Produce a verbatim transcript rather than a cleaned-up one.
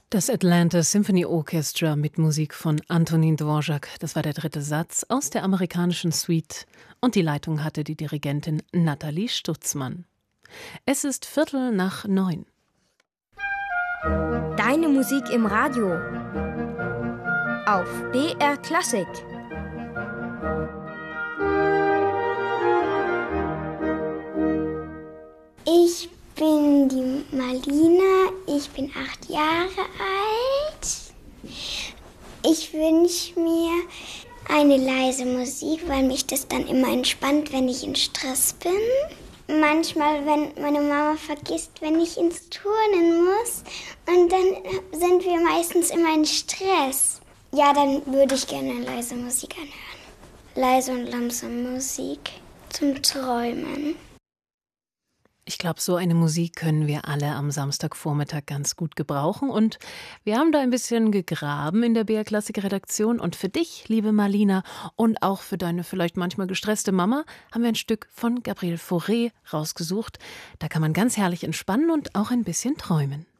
Das Atlanta Symphony Orchestra mit Musik von Antonín Dvořák. Das war der dritte Satz aus der amerikanischen Suite. Und die Leitung hatte die Dirigentin Nathalie Stutzmann. Es ist Viertel nach neun. Deine Musik im Radio. Auf B R Klassik. Ich bin die Marlina, ich bin acht Jahre alt. Ich wünsche mir eine leise Musik, weil mich das dann immer entspannt, wenn ich in Stress bin. Manchmal, wenn meine Mama vergisst, wenn ich ins Turnen muss, und dann sind wir meistens immer in Stress. Ja, dann würde ich gerne leise Musik anhören. Leise und langsame Musik zum Träumen. Ich glaube, so eine Musik können wir alle am Samstagvormittag ganz gut gebrauchen. Und wir haben da ein bisschen gegraben in der B R Klassik-Redaktion. Und für dich, liebe Marlina, und auch für deine vielleicht manchmal gestresste Mama, haben wir ein Stück von Gabriel Fauré rausgesucht. Da kann man ganz herrlich entspannen und auch ein bisschen träumen.